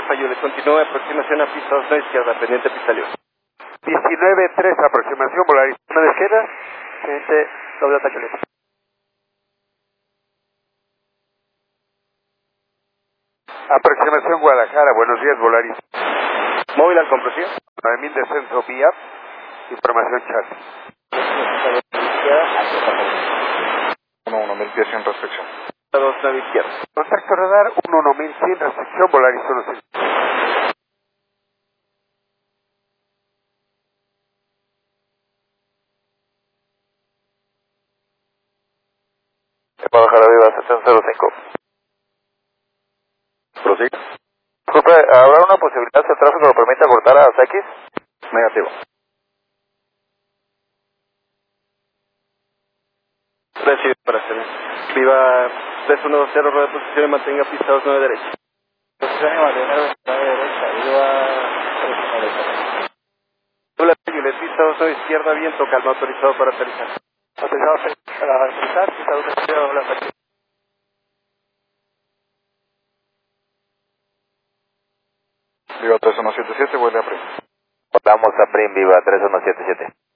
Alfa Juliet, continúa aproximación a pista 2 izquierda, pendiente pista libre. 19-3, aproximación, Volaris. 1 izquierda, pendiente doble Alfa Juliet. Aproximación Guadalajara, buenos días, Volaris. Móvil al compresivo. 9000 descenso vía, información chat. 1000 pies sin restricción. 2 9 izquierda. Contacto radar 11000 sin restricción, Volaris 16. Guadalajara Viva 705. Prosigue. Disculpe, ¿habrá una posibilidad que el tráfico lo permita cortar a X? Negativo. Recibe para hacer. Viva 310, rueda de posición y mantenga pista 29 derecha. Posición y mantener 29 derecha, Viva 310 derecha. Doble Alfa Juliet, pista 29 izquierda, viento calma, autorizado para aterrizar. Autorizado para aterrizar, pista 2 izquierda, doble Alfa Juliet. Viva 3177, vuelve a PRIM. Volvamos a PRIM, Viva 3177.